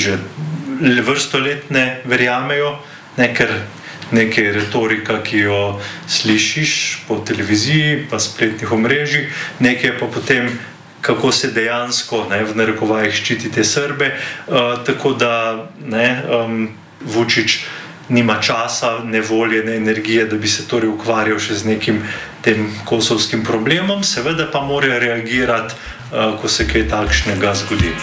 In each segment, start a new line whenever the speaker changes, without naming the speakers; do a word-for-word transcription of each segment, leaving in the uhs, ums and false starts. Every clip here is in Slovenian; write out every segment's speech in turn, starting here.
že vrsto let ne verjamejo, ne, ker nekaj retorika, ki jo slišiš po televiziji, pa spletnih omrežjih, nekaj pa potem, kako se dejansko, ne, v narekovajih ščiti te Srbe, uh, tako da ne, um, Vučić nima časa, ne volje, ne energije, da bi se torej ukvarjal še z nekim tem kosovskim problemom, seveda pa mora reagirati, uh, ko se kaj takšnega zgodi.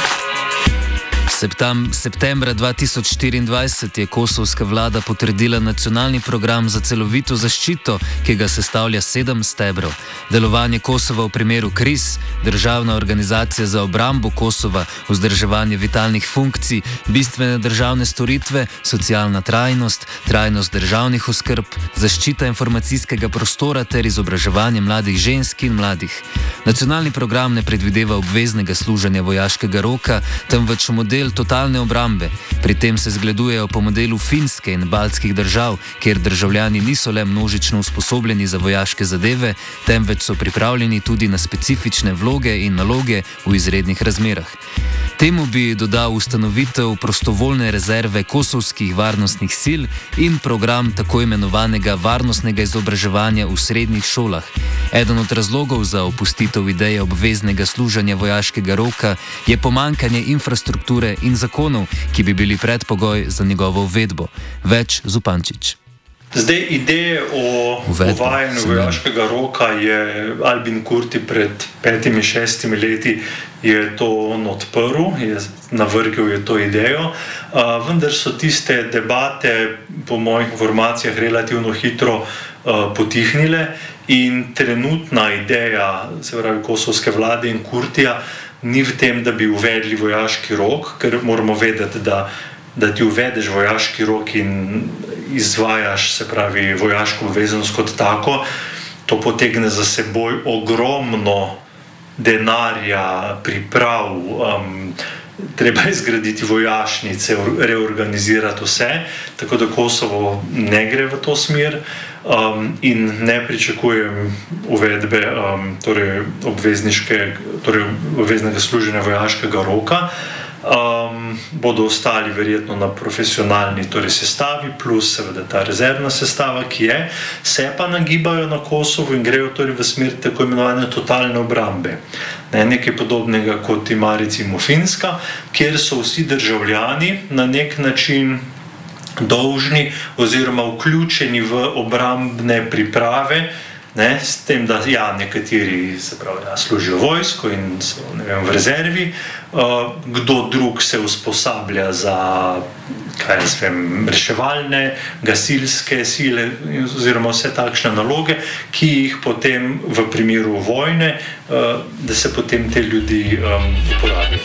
Septembra dva tisoč štiriindvajset je kosovska vlada potrdila nacionalni program za celovito zaščito, ki ga sestavlja sedem stebrov. Delovanje Kosova v primeru kriz, državna organizacija za obrambo Kosova, vzdrževanje vitalnih funkcij, bistvene državne storitve, socialna trajnost, trajnost državnih oskrb, zaščita informacijskega prostora ter izobraževanje mladih žensk in mladih. Nacionalni program ne predvideva obveznega služenja vojaškega roka, temveč model totalne obrambe. Pri tem se zgledujejo po modelu Finske in baltskih držav, kjer državljani niso le množično usposobljeni za vojaške zadeve, temveč so pripravljeni tudi na specifične vloge in naloge v izrednih razmerah. Temu bi dodal ustanovitev prostovoljne rezerve kosovskih varnostnih sil in program tako imenovanega varnostnega izobraževanja v srednjih šolah. Eden od razlogov za opustitev ideje obveznega služenja vojaškega roka je pomankanje infrastrukture in zakonov, ki bi bili predpogoj za njegovo uvedbo. Več Zupančič.
Zdaj, ideje o uvajanju vojaškega roka je Albin Kurti pred petimi, šestimi leti je to on odprl, je navrgel je to idejo, uh, vendar so tiste debate po mojih informacijah relativno hitro uh, potihnile in trenutna ideja, se pravi kosovske vlade in Kurtija, ni v tem, da bi uvedli vojaški rok, ker moramo vedeti, da, da ti uvedeš vojaški rok in izvajaš, se pravi, vojaško obveznost kot tako, to potegne za seboj ogromno denarja, priprav, um, treba je zgraditi vojašnice, reorganizirati vse, tako da Kosovo ne gre v to smer um, in ne pričakujem uvedbe um, torej obvezniške, torej obveznega služenja vojaškega roka. Um, bodo ostali verjetno na profesionalni torej sestavi, plus seveda ta rezervna sestava, ki je, se pa nagibajo na Kosovo in grejo torej v smer tako imenovane totalne obrambe. Ne, nekaj podobnega kot ima recimo Finska, kjer so vsi državljani na nek način dolžni oziroma vključeni v obrambne priprave, ne, s tem, da ja, nekateri se pravi, ja, služijo vojsko in so ne vem, v rezervi, uh, kdo drug se usposablja za kaj jaz vem, reševalne, gasilske sile oziroma vse takšne naloge, ki jih potem v primeru vojne, uh, da se potem te ljudi um, uporabijo.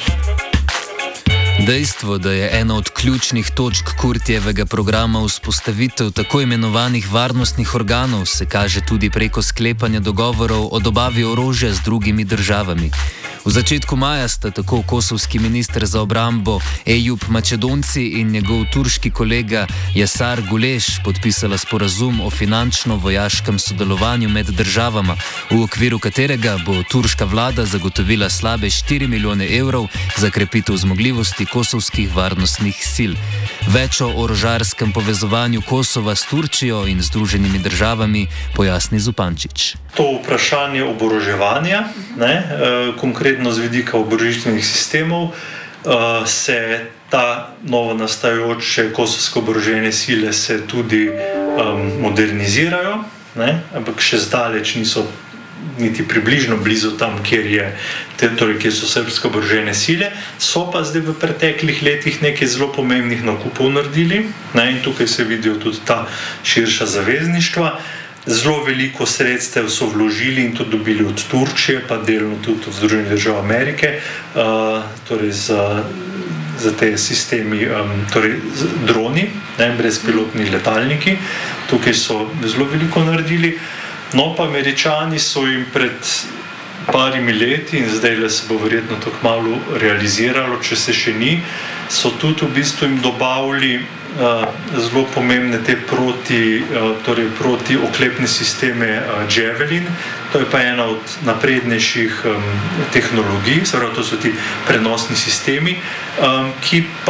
Dejstvo, da je ena od ključnih točk Kurtijevega programa vzpostavitev tako imenovanih varnostnih organov, se kaže tudi preko sklepanja dogovorov o dobavi orožja z drugimi državami. V začetku maja sta tako kosovski minister za obrambo Ejub Mačedonci in njegov turški kolega Jasar Guleš podpisala sporazum o finančno-vojaškem sodelovanju med državama, v okviru katerega bo turška vlada zagotovila slabe štiri milijone evrov za krepitev zmogljivosti kosovskih varnostnih sil. Več o orožarskem povezovanju Kosova s Turčijo in Združenimi državami pojasni Zupančič.
To vprašanje oboroževanja, ne, konkretno z vidika oborožitvenih sistemov, se ta novo nastajajoče kosovske oborožene sile se tudi um, modernizirajo, ne, ampak še zdaleč niso niti približno blizu tam, kjer, je, torej, kjer so srbske oborožene sile, so pa zdaj v preteklih letih nekaj zelo pomembnih nakupov naredili, ne, in tukaj se vidijo tudi ta širša zavezništva. Zelo veliko sredstev so vložili in to dobili od Turčije, pa delno tudi od Združenih držav Amerike, uh, torej za, za te sistemi, um, torej droni, ne, brezpilotni letalniki. Tukaj so zelo veliko naredili. No, pa Američani so jim pred parimi leti, in zdaj le se bo verjetno to kmalu realiziralo, če se še ni, so tudi v bistvu jim dobavili uh, zelo pomembne te proti, uh, torej proti oklepne sisteme uh, Javelin. To je pa ena od naprednejših um, tehnologij, se pravi, to so ti prenosni sistemi, um, ki